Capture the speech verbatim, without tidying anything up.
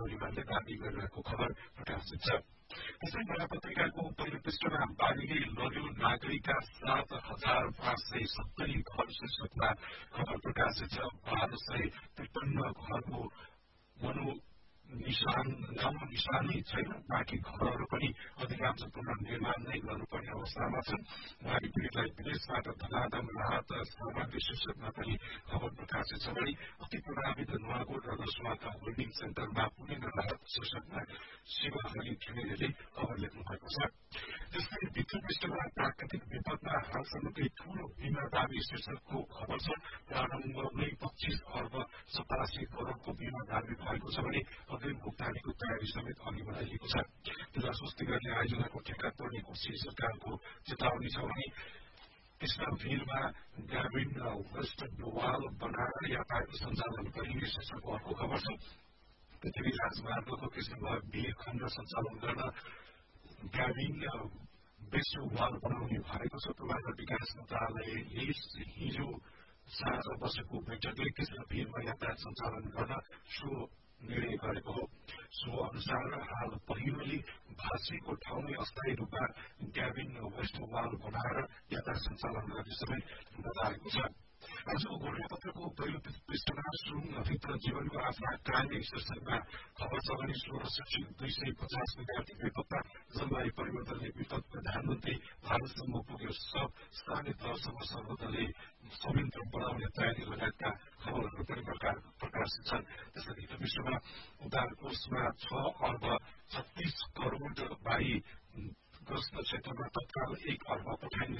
परिवारले दावी गरिरहेको खबर प्रकाशित छ। त्यसै नयाँ पत्रिकाको पहिलो पृष्ठमा बाढीले लग्यो नागरिकका सात हजार पाँच सय सत्तरी घर शीर्षकमा खबर प्रकाशित छ। बाह्र सय त्रिपन्न घरको मनो निशान नाम निशानै छैन। बाँकी घरहरू पनि अधिकांश पुनर्निर्माण नै गर्नुपर्ने अवस्थामा छन्। उहाँले पीड़ितलाई विदेशबाट धनाधन राहत सामग्री शीर्षकमा पनि खबर प्रकाशित छ भने अति प्रभावित नुवाकोट र रसुवाका होल्डिङ सेन्टरमा पुगेन राहत शीर्षकमा शिवहरि घिमिरेले खबर लेख्नु भएको छ। त्यस्तै भित्र पृष्ठमा प्राकृतिक विपदमा हालसम्मकै ठूलो बिमा दावी शीर्षकको खबर छ। प्रारम्भमै पच्चीस अर्ब सतासी करोड़को बिमा दावी भएको छ भने अग्रिम भुक्तानीको तयारी समेत अघि बढाइएको छ। जसोस्ती गर्ने आयोजनाको ठेक्का तोड्ने कोशी सरकारको चेतावनी छ भने कृष्णभिरमा ग्रामीण वेस्ट वाल बनाएर यातायात सञ्चालन गरिने शीर्षकको अर्को खबर छ। पृथ्वी राजमार्गको कृष्णभिर खण्ड सञ्चालन गर्न ग्रामीण वेस्ट वाल बनाउने भएको छ। पूर्वाञ्चल विकास मन्त्रालयले हिजो साँझ बसेको बैठकले कृष्णभिरमा यातायात सञ्चालन गर्न सो निर्णय गरेको हो। सो अनुसार हाल पहिरोले भाँचेको ठाउँमै अस्थायी रूपमा ग्याबिन वेस्ट वाल बनाएर यातायात सञ्चालन गर्ने सबै बताएको छ। आजको गोर्खापत्रको पहिलो पृष्ठमा सुरुङभित्र जीवनको आफ्ना क्रान्ति शीर्षकमा खबर छ भने सोह्र शैक्षिक दुई सय पचास विद्यार्थी बेपत्ता जलवायु परिवर्तनले विपद प्रधानमन्त्री भारतसम्म पुग्यो सब स्थानीय तहसम्म सर्वदलीय संयन्त्र बनाउने तयारी लगायतका खबरहरू पनि प्रकाशित छन्। त्यसरी विश्वमा उद्धार कोषमा छ अर्ब छत्तीस करोड़ बाढ़ी ग्रस्त क्षेत्रमा तत्काल एक अर्ब पठाइने